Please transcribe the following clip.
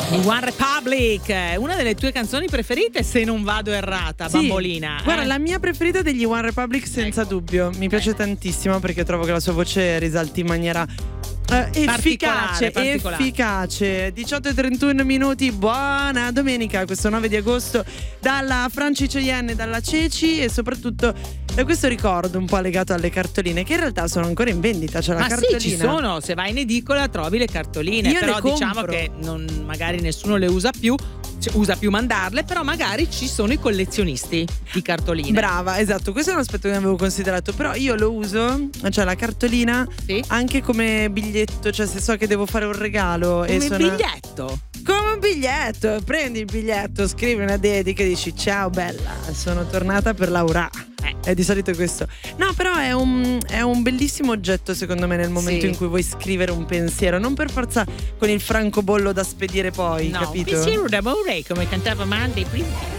Di One Republic, una delle tue canzoni preferite, se non vado errata, Sì, bambolina. Guarda, la mia preferita degli One Republic senza dubbio. Mi piace tantissimo perché trovo che la sua voce risalti in maniera efficace. 18:31 minuti. Buona domenica, questo 9 di agosto, dalla Franci Cheyenne, dalla Ceci, e soprattutto da questo ricordo un po' legato alle cartoline, che in realtà sono ancora in vendita. C'è la cartolina. Sì, ci sono, se vai in edicola trovi le cartoline. Io però le compro. diciamo che magari nessuno le usa più, usa più mandarle, però magari ci sono i collezionisti di cartoline. Brava, esatto, questo è un aspetto che non avevo considerato, però io lo uso, cioè la cartolina, Sì. anche come biglietto, cioè se so che devo fare un regalo Come e sono biglietto. come un biglietto, prendi il biglietto, scrivi una dedica e dici ciao bella, sono tornata per Laura. È di solito questo. No, però è un bellissimo oggetto secondo me nel momento in cui vuoi scrivere un pensiero, non per forza con il francobollo da spedire poi, No, capito? un pensiero d'amore, come cantava Mandy prima.